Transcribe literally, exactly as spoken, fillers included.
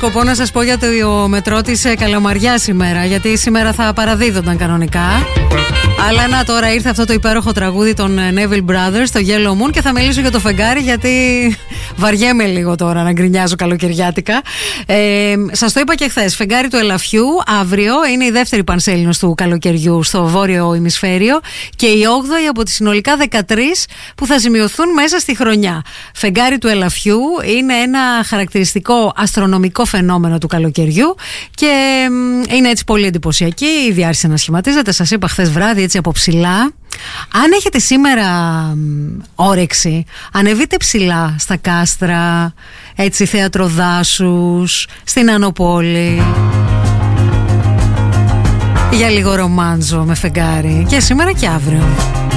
σκοπό να σας πω για το μετρό της Καλαμαριάς σήμερα, γιατί σήμερα θα παραδίδονταν κανονικά. Αλλά να, τώρα ήρθε αυτό το υπέροχο τραγούδι των Neville Brothers, το Yellow Moon, και θα μιλήσω για το φεγγάρι, γιατί βαριέμαι λίγο τώρα να γκρινιάζω καλοκαιριάτικα. Ε, σας το είπα και χθες, φεγγάρι του Ελαφιού αύριο είναι η δεύτερη πανσέλινος του καλοκαιριού στο βόρειο ημισφαίριο και η όγδοη από τις συνολικά δεκατρείς που θα σημειωθούν μέσα στη χρονιά. Φεγγάρι του Ελαφιού είναι ένα χαρακτηριστικό αστρονομικό φαινόμενο του καλοκαιριού και είναι έτσι πολύ εντυπωσιακή. Ήδη άρχισε να σχηματίζεται, σας είπα χθες βράδυ, έτσι από ψηλά. Αν έχετε σήμερα όρεξη, ανεβείτε ψηλά στα κάστρα, έτσι θέατρο δάσους, στην Ανοπόλη, για λίγο ρομάντζο με φεγγάρι, και σήμερα και αύριο.